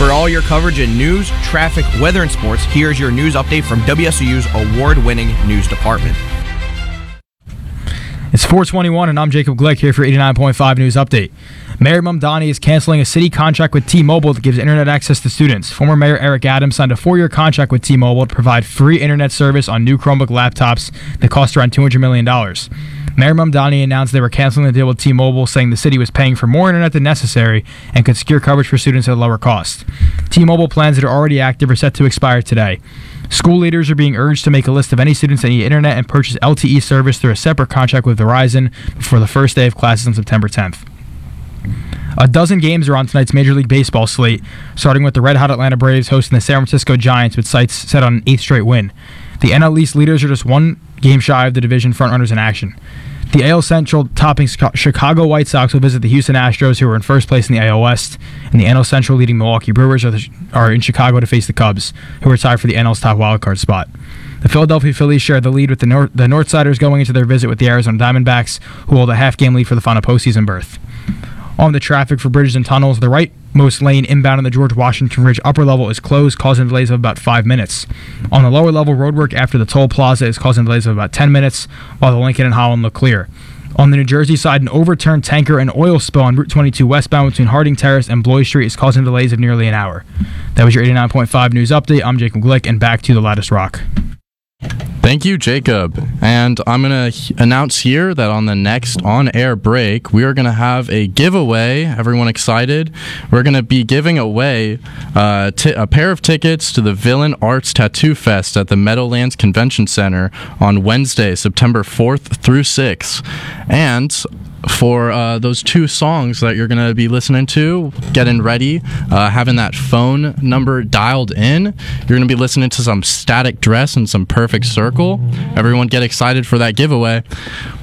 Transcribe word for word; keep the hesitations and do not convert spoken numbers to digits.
For all your coverage in news, traffic, weather, and sports, here's your news update from W S O U's award-winning news department. It's four twenty-one, and I'm Jacob Glick here for eighty-nine point five News Update. Mayor Mamdani is canceling a city contract with T-Mobile that gives internet access to students. Former Mayor Eric Adams signed a four-year contract with T-Mobile to provide free internet service on new Chromebook laptops that cost around two hundred million dollars. Mayor Mamdani announced they were canceling the deal with T-Mobile, saying the city was paying for more internet than necessary and could secure coverage for students at a lower cost. T-Mobile plans that are already active are set to expire today. School leaders are being urged to make a list of any students that need internet and purchase L T E service through a separate contract with Verizon before the first day of classes on September tenth. A dozen games are on tonight's Major League Baseball slate, starting with the red-hot Atlanta Braves hosting the San Francisco Giants with sights set on an eighth straight win. The N L East leaders are just one game shy of the division frontrunners in action. The A L Central topping Chicago White Sox will visit the Houston Astros, who are in first place in the A L West, and the N L Central leading Milwaukee Brewers are, the, are in Chicago to face the Cubs, who are tied for the N L's top wildcard spot. The Philadelphia Phillies share the lead with the, North, the Northsiders going into their visit with the Arizona Diamondbacks, who hold a half-game lead for the final postseason berth. On the traffic for bridges and tunnels, the rightmost lane inbound on the George Washington Bridge upper level is closed, causing delays of about five minutes. On the lower level, roadwork after the toll plaza is causing delays of about ten minutes, while the Lincoln and Holland look clear. On the New Jersey side, an overturned tanker and oil spill on Route twenty-two westbound between Harding Terrace and Bloy Street is causing delays of nearly an hour. That was your eighty-nine point five News Update. I'm Jacob Glick, and back to the Lattice Rock. Thank you, Jacob. And I'm going to announce here that on the next on-air break, we are going to have a giveaway. Everyone excited? We're going to be giving away uh, t- a pair of tickets to the Villain Arts Tattoo Fest at the Meadowlands Convention Center on Wednesday, September fourth through sixth. And for uh, those two songs that you're going to be listening to, getting ready, uh, having that phone number dialed in, you're going to be listening to some Static Dress and some Perfect Circle. Everyone get excited for that giveaway.